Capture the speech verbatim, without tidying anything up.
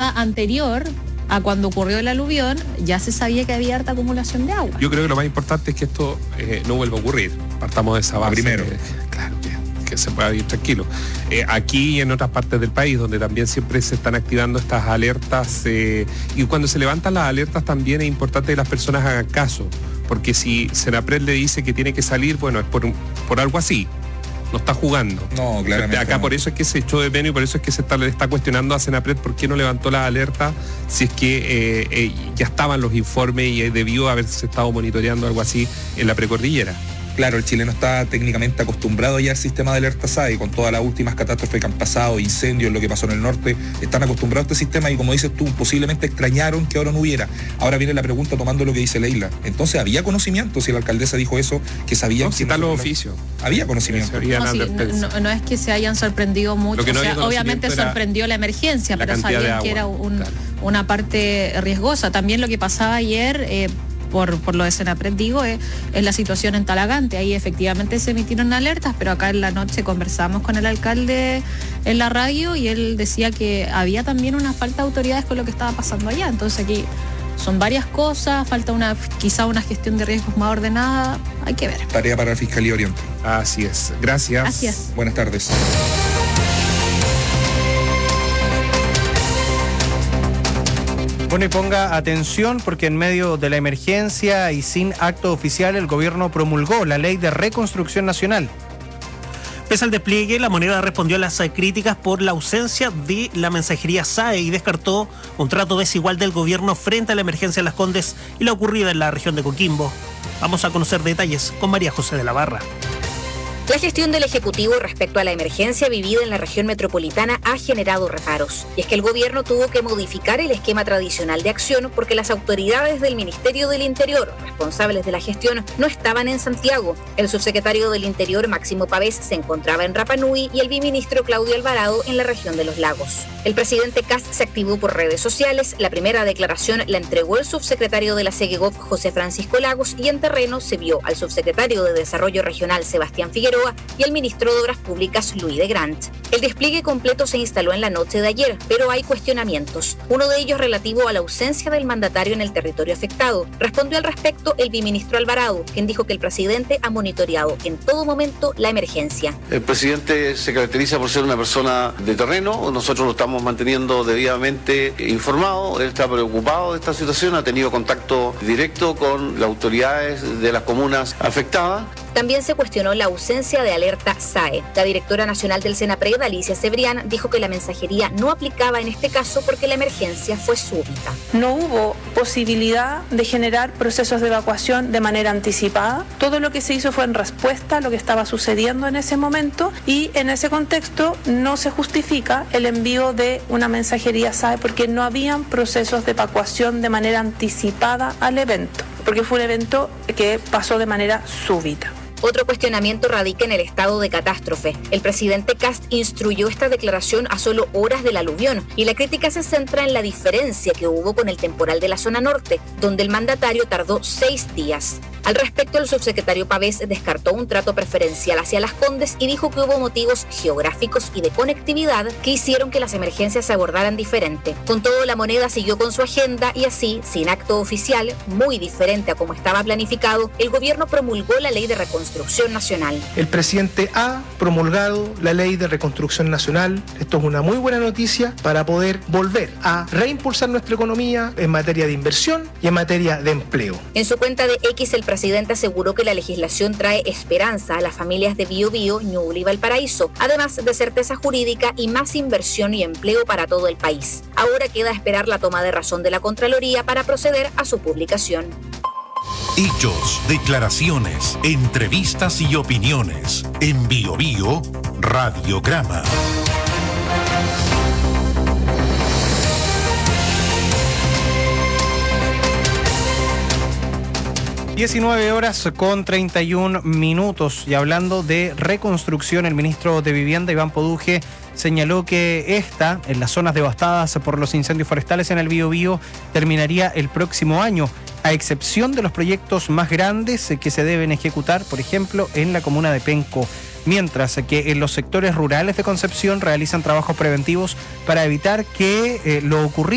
temporada anterior a cuando ocurrió el aluvión, ya se sabía que había harta acumulación de agua. Yo creo que lo más importante es que esto eh, no vuelva a ocurrir. Partamos de esa base. Primero. Eh, claro, que, que se pueda vivir tranquilo. Eh, aquí y en otras partes del país, donde también siempre se están activando estas alertas, eh, y cuando se levantan las alertas también es importante que las personas hagan caso, porque si Senapred le dice que tiene que salir, bueno, es por, por algo así. No está jugando. No, claramente. Acá no. por eso es que se echó de menos y por eso es que se está, le está cuestionando a Senapred por qué no levantó las alertas si es que eh, eh, ya estaban los informes y eh, debió haberse estado monitoreando algo así en la precordillera. Claro, el chileno está técnicamente acostumbrado ya al sistema de alerta S A E, con todas las últimas catástrofes que han pasado, incendios, lo que pasó en el norte, están acostumbrados a este sistema y como dices tú, posiblemente extrañaron que ahora no hubiera. Ahora viene la pregunta tomando lo que dice Leila. Entonces, ¿había conocimiento? Si la alcaldesa dijo eso, que sabían No, que... si están no, los oficios. Había conocimiento. No, sí, no, no es que se hayan sorprendido mucho, no o sea, obviamente sorprendió la emergencia, la pero sabían agua, que era un, claro. una parte riesgosa. También lo que pasaba ayer... Eh, Por, por lo de Senapred, digo, es, es la situación en Talagante. Ahí efectivamente se emitieron alertas, pero acá en la noche conversamos con el alcalde en la radio y él decía que había también una falta de autoridades con lo que estaba pasando allá. Entonces aquí son varias cosas, falta una quizá una gestión de riesgos más ordenada, hay que ver. Tarea para la Fiscalía Oriente. Así es. Gracias. Gracias. Buenas tardes. Bueno, y ponga atención porque en medio de la emergencia y sin acto oficial, el gobierno promulgó la Ley de Reconstrucción Nacional. Pese al despliegue, la Moneda respondió a las críticas por la ausencia de la mensajería S A E y descartó un trato desigual del gobierno frente a la emergencia en Las Condes y la ocurrida en la región de Coquimbo. Vamos a conocer detalles con María José de la Barra. La gestión del Ejecutivo respecto a la emergencia vivida en la región metropolitana ha generado reparos. Y es que el gobierno tuvo que modificar el esquema tradicional de acción porque las autoridades del Ministerio del Interior, responsables de la gestión, no estaban en Santiago. El subsecretario del Interior, Máximo Pavés, se encontraba en Rapa Nui y el viceministro Claudio Alvarado en la región de Los Lagos. El presidente Kast se activó por redes sociales. La primera declaración la entregó el subsecretario de la SEGEGOV, José Francisco Lagos, y en terreno se vio al subsecretario de Desarrollo Regional, Sebastián Figueroa, y el ministro de Obras Públicas, Luis de Grant. El despliegue completo se instaló en la noche de ayer, pero hay cuestionamientos. Uno de ellos relativo a la ausencia del mandatario en el territorio afectado. Respondió al respecto el viceministro Alvarado, quien dijo que el presidente ha monitoreado en todo momento la emergencia. El presidente se caracteriza por ser una persona de terreno. Nosotros lo estamos manteniendo debidamente informado. Él está preocupado de esta situación, ha tenido contacto directo con las autoridades de las comunas afectadas. También se cuestionó la ausencia de alerta S A E. La directora nacional del Senapred, Alicia Cebrián, dijo que la mensajería no aplicaba en este caso porque la emergencia fue súbita. No hubo posibilidad de generar procesos de evacuación de manera anticipada. Todo lo que se hizo fue en respuesta a lo que estaba sucediendo en ese momento y en ese contexto no se justifica el envío de una mensajería S A E porque no habían procesos de evacuación de manera anticipada al evento, porque fue un evento que pasó de manera súbita. Otro cuestionamiento radica en el estado de catástrofe. El presidente Kast instruyó esta declaración a solo horas del aluvión y la crítica se centra en la diferencia que hubo con el temporal de la zona norte, donde el mandatario tardó seis días. Al respecto, el subsecretario Pavés descartó un trato preferencial hacia Las Condes y dijo que hubo motivos geográficos y de conectividad que hicieron que las emergencias se abordaran diferente. Con todo, la Moneda siguió con su agenda y así, sin acto oficial, muy diferente a como estaba planificado, el gobierno promulgó la Ley de Reconstrucción Nacional. El presidente ha promulgado la Ley de Reconstrucción Nacional. Esto es una muy buena noticia para poder volver a reimpulsar nuestra economía en materia de inversión y en materia de empleo. En su cuenta de X, el presidente aseguró que la legislación trae esperanza a las familias de Biobío, Ñuble y Valparaíso, además de certeza jurídica y más inversión y empleo para todo el país. Ahora queda esperar la toma de razón de la Contraloría para proceder a su publicación. Hechos, declaraciones, entrevistas y opiniones. En Bio Bio, Radiograma. diecinueve horas con treinta y un minutos. Y hablando de reconstrucción, el ministro de Vivienda, Iván Poduje, señaló que esta, en las zonas devastadas por los incendios forestales en el Biobío, terminaría el próximo año, a excepción de los proyectos más grandes que se deben ejecutar, por ejemplo, en la comuna de Penco. Mientras que en los sectores rurales de Concepción realizan trabajos preventivos para evitar que eh, lo ocurrido